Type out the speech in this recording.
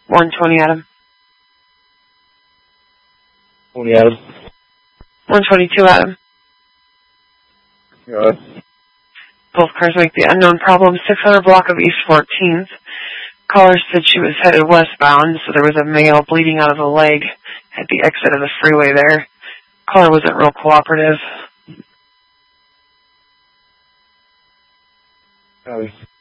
120 Adam. 20 Adam. 122 Adam. Yes. Both cars make the unknown problem. 600 block of East 14th. Caller said she was headed westbound, so there was a male bleeding out of the leg at the exit of the freeway there. Caller wasn't real cooperative. Copy.